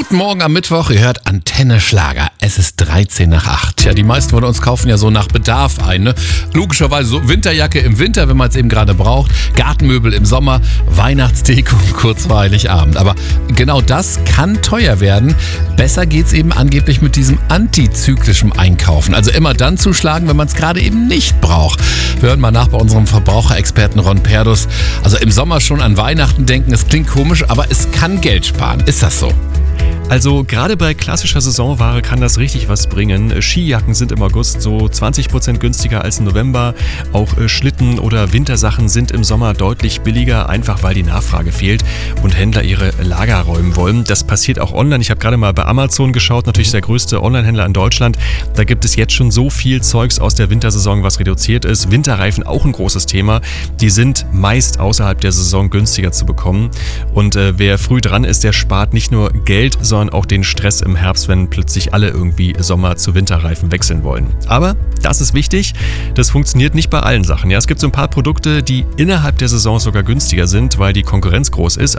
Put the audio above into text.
Guten Morgen am Mittwoch, ihr hört Antenne Schlager. Es ist 13 nach 8. Ja, die meisten von uns kaufen ja so nach Bedarf ein, ne? Logischerweise so Winterjacke im Winter, wenn man es eben gerade braucht, Gartenmöbel im Sommer, Weihnachtsdeko kurz vor Heiligabend. Aber genau das kann teuer werden. Besser geht's eben angeblich mit diesem antizyklischen Einkaufen. Also immer dann zuschlagen, wenn man es gerade eben nicht braucht. Wir hören mal nach bei unserem Verbraucherexperten Ron Perdus. Also im Sommer schon an Weihnachten denken, es klingt komisch, aber es kann Geld sparen. Ist das so? Also gerade bei klassischer Saisonware kann das richtig was bringen. Skijacken sind im August so 20% günstiger als im November. Auch Schlitten- oder Wintersachen sind im Sommer deutlich billiger, einfach weil die Nachfrage fehlt und Händler ihre Lager räumen wollen. Das passiert auch online. Ich habe gerade mal bei Amazon geschaut, natürlich der größte Onlinehändler in Deutschland. Da gibt es jetzt schon so viel Zeugs aus der Wintersaison, was reduziert ist. Winterreifen auch ein großes Thema. Die sind meist außerhalb der Saison günstiger zu bekommen. Und wer früh dran ist, der spart nicht nur Geld, sondern auch den Stress im Herbst, wenn plötzlich alle irgendwie Sommer- zu Winterreifen wechseln wollen. Aber das ist wichtig, das funktioniert nicht bei allen Sachen. Ja, es gibt so ein paar Produkte, die innerhalb der Saison sogar günstiger sind, weil die Konkurrenz groß ist.